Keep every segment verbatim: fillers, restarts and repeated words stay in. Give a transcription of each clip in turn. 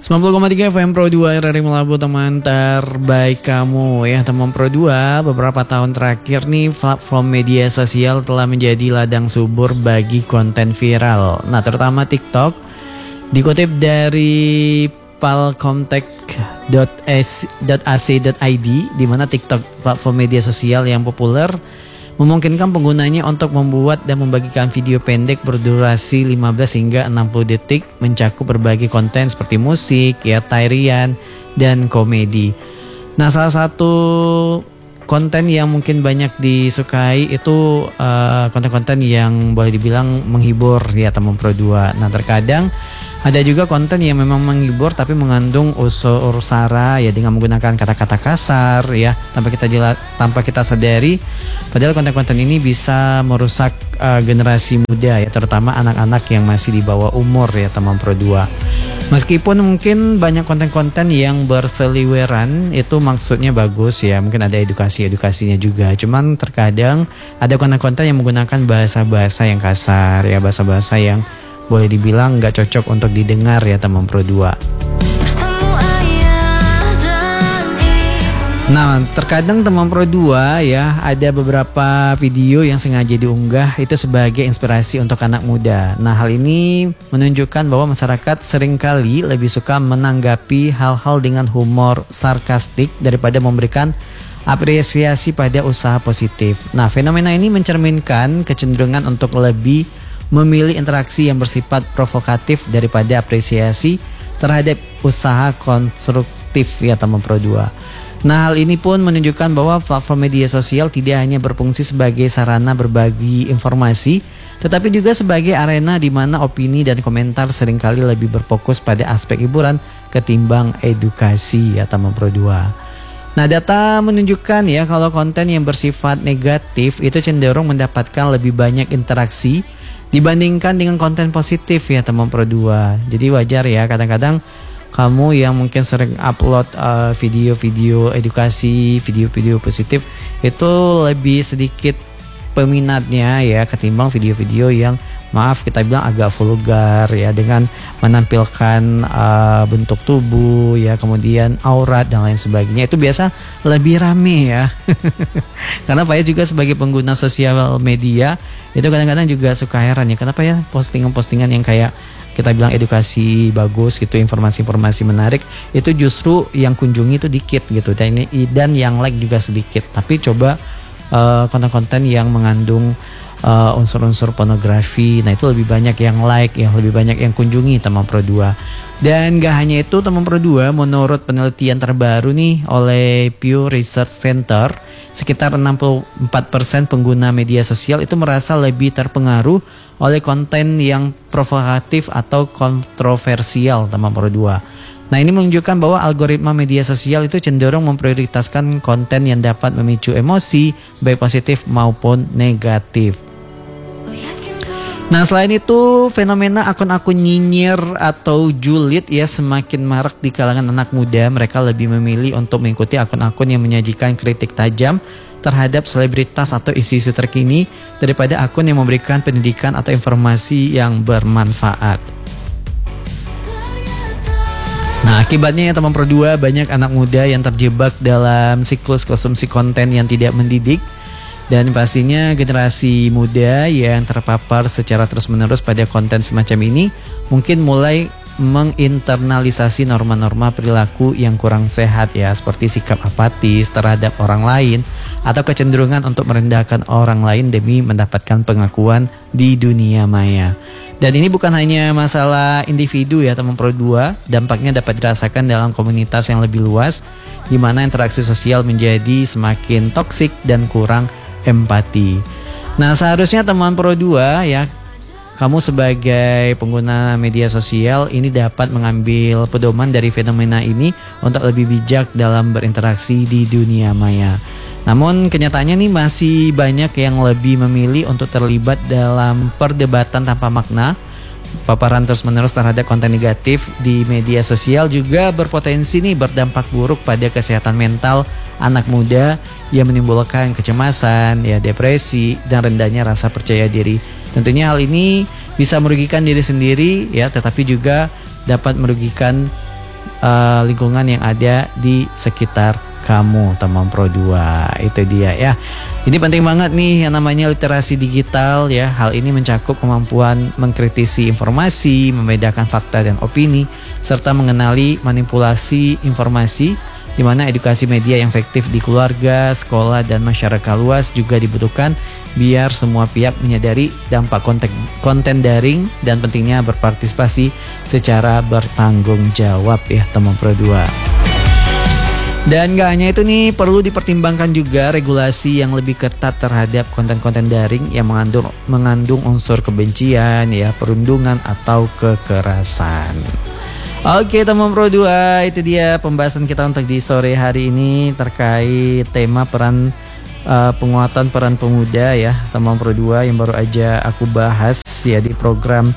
sembilan puluh koma tiga F M Pro dua R R I Melabu, teman terbaik kamu ya. Teman Pro dua, beberapa tahun terakhir nih platform media sosial telah menjadi ladang subur bagi konten viral. Nah, terutama TikTok. Dikutip dari palcomtech dot a c dot i d, di mana TikTok, platform media sosial yang populer, memungkinkan penggunanya untuk membuat dan membagikan video pendek berdurasi lima belas hingga enam puluh detik, mencakup berbagai konten seperti musik, ya, tarian, dan komedi. Nah, salah satu konten yang mungkin banyak disukai itu uh, konten-konten yang boleh dibilang menghibur ya, teman Pro dua. Nah, terkadang ada juga konten yang memang menghibur tapi mengandung unsur sara ya, dengan menggunakan kata-kata kasar ya, tanpa kita jela, tanpa kita sadari. Padahal konten-konten ini bisa merusak uh, generasi muda ya, terutama anak-anak yang masih di bawah umur ya, teman Pro dua. Meskipun mungkin banyak konten-konten yang berseliweran, itu maksudnya bagus ya, mungkin ada edukasi-edukasinya juga. Cuman terkadang ada konten-konten yang menggunakan bahasa-bahasa yang kasar ya, bahasa-bahasa yang boleh dibilang nggak cocok untuk didengar ya, teman Pro dua. Nah, terkadang teman Pro dua ya, ada beberapa video yang sengaja diunggah itu sebagai inspirasi untuk anak muda. Nah, hal ini menunjukkan bahwa masyarakat seringkali lebih suka menanggapi hal-hal dengan humor sarkastik daripada memberikan apresiasi pada usaha positif. Nah, fenomena ini mencerminkan kecenderungan untuk lebih memilih interaksi yang bersifat provokatif daripada apresiasi terhadap usaha konstruktif ya, teman Pro dua. Nah, hal ini pun menunjukkan bahwa platform media sosial tidak hanya berfungsi sebagai sarana berbagi informasi, tetapi juga sebagai arena di mana opini dan komentar seringkali lebih berfokus pada aspek hiburan ketimbang edukasi ya, teman Pro dua. Nah, data menunjukkan ya, kalau konten yang bersifat negatif itu cenderung mendapatkan lebih banyak interaksi dibandingkan dengan konten positif ya, teman Pro dua. Jadi wajar ya, kadang-kadang kamu yang mungkin sering upload uh, video-video edukasi, video-video positif, itu lebih sedikit peminatnya ya, ketimbang video-video yang maaf kita bilang agak vulgar ya, dengan menampilkan uh, bentuk tubuh ya, kemudian aurat dan lain sebagainya. Itu biasa lebih rame ya. Karena saya juga sebagai pengguna sosial media itu kadang-kadang juga suka heran ya, kenapa ya postingan-postingan yang kayak kita bilang edukasi bagus gitu, informasi-informasi menarik, itu justru yang kunjungi itu dikit gitu, dan dan yang like juga sedikit. Tapi coba uh, konten-konten yang mengandung uh, unsur-unsur pornografi, nah itu lebih banyak yang like, yang lebih banyak yang kunjungi, teman Pro dua. Dan gak hanya itu, teman Pro dua, menurut penelitian terbaru nih oleh Pew Research Center, sekitar enam puluh empat persen pengguna media sosial itu merasa lebih terpengaruh oleh konten yang provokatif atau kontroversial, teman Pro dua. Nah, ini menunjukkan bahwa algoritma media sosial itu cenderung memprioritaskan konten yang dapat memicu emosi, baik positif maupun negatif. Nah, selain itu, fenomena akun-akun nyinyir atau julid ya semakin marak di kalangan anak muda. Mereka lebih memilih untuk mengikuti akun-akun yang menyajikan kritik tajam terhadap selebritas atau isu-isu terkini daripada akun yang memberikan pendidikan atau informasi yang bermanfaat. Nah, akibatnya ya, teman Pro dua, banyak anak muda yang terjebak dalam siklus konsumsi konten yang tidak mendidik. Dan pastinya generasi muda yang terpapar secara terus-menerus pada konten semacam ini mungkin mulai menginternalisasi norma-norma perilaku yang kurang sehat ya, seperti sikap apatis terhadap orang lain atau kecenderungan untuk merendahkan orang lain demi mendapatkan pengakuan di dunia maya. Dan ini bukan hanya masalah individu ya, teman Pro dua, dampaknya dapat dirasakan dalam komunitas yang lebih luas, di mana interaksi sosial menjadi semakin toksik dan kurang empati. Nah, seharusnya teman Pro dua ya, kamu sebagai pengguna media sosial ini dapat mengambil pedoman dari fenomena ini untuk lebih bijak dalam berinteraksi di dunia maya. Namun kenyataannya nih, masih banyak yang lebih memilih untuk terlibat dalam perdebatan tanpa makna. Paparan terus-menerus terhadap konten negatif di media sosial juga berpotensi nih berdampak buruk pada kesehatan mental anak muda yang menimbulkan kecemasan, ya, depresi, dan rendahnya rasa percaya diri. Tentunya hal ini bisa merugikan diri sendiri ya, tetapi juga dapat merugikan uh, lingkungan yang ada di sekitar kamu, teman Pro dua. Itu dia ya. Ini penting banget nih yang namanya literasi digital ya. Hal ini mencakup kemampuan mengkritisi informasi, membedakan fakta dan opini, serta mengenali manipulasi informasi, di mana edukasi media yang efektif di keluarga, sekolah, dan masyarakat luas juga dibutuhkan biar semua pihak menyadari dampak konten, konten daring dan pentingnya berpartisipasi secara bertanggung jawab ya teman Pro dua. Dan gak hanya itu nih, perlu dipertimbangkan juga regulasi yang lebih ketat terhadap konten-konten daring yang mengandung, mengandung unsur kebencian, ya, perundungan atau kekerasan. Oke teman Pro dua, itu dia pembahasan kita untuk di sore hari ini terkait tema peran uh, penguatan peran pemuda ya teman Pro dua yang baru aja aku bahas ya di program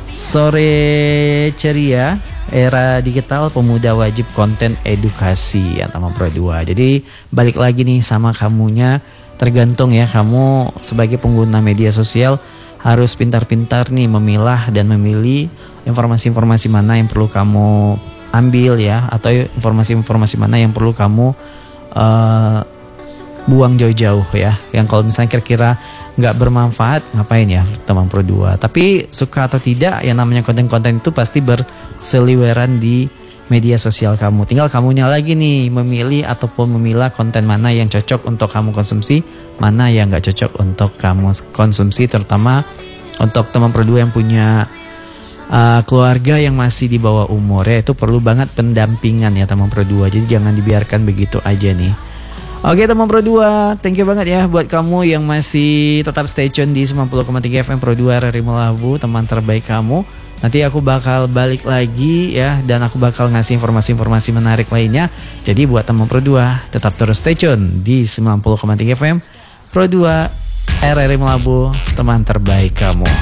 Sore Ceria Era Digital Pemuda Wajib Konten Edukasi ya teman Pro dua. Jadi balik lagi nih sama kamunya, tergantung ya kamu sebagai pengguna media sosial harus pintar-pintar nih memilah dan memilih informasi-informasi mana yang perlu kamu ambil ya, atau informasi-informasi mana yang perlu kamu uh, buang jauh-jauh ya. Yang kalau misalnya kira-kira nggak bermanfaat, ngapain ya teman Pro dua. Tapi suka atau tidak, yang namanya konten-konten itu pasti berseliweran di media sosial kamu. Tinggal kamunya lagi nih memilih ataupun memilah konten mana yang cocok untuk kamu konsumsi, mana yang nggak cocok untuk kamu konsumsi, terutama untuk teman Pro dua yang punya Uh, keluarga yang masih di bawah umur ya, itu perlu banget pendampingan ya teman Pro dua. Jadi jangan dibiarkan begitu aja nih. Oke teman Pro dua, thank you banget ya buat kamu yang masih tetap stay tune di sembilan puluh koma tiga F M Pro dua R R I Melabu, teman terbaik kamu. Nanti aku bakal balik lagi ya, dan aku bakal ngasih informasi-informasi menarik lainnya. Jadi buat teman Pro dua, tetap terus stay tune di sembilan puluh koma tiga F M Pro dua R R I Melabu, teman terbaik kamu.